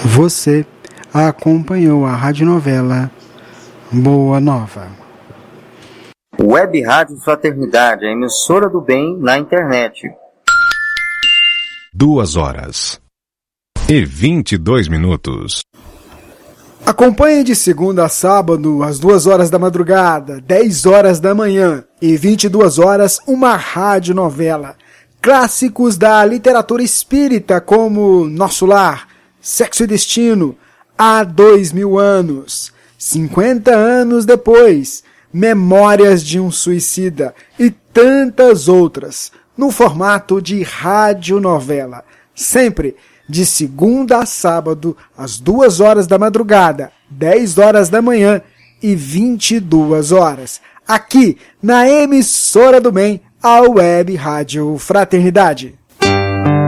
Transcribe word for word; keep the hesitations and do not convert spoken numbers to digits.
Você acompanhou a radionovela Boa Nova. Web Rádio Fraternidade, a emissora do bem na internet. Duas horas e vinte e dois minutos. Acompanhe de segunda a sábado, às duas horas da madrugada, dez horas da manhã e vinte e duas horas, uma radionovela. Clássicos da literatura espírita como Nosso Lar, Sexo e Destino, Há Dois Mil Anos, cinquenta anos depois, Memórias de um Suicida e tantas outras, no formato de radionovela, sempre de segunda a sábado, às duas horas da madrugada, dez horas da manhã e vinte e duas horas, aqui na emissora do bem, a Web Rádio Fraternidade.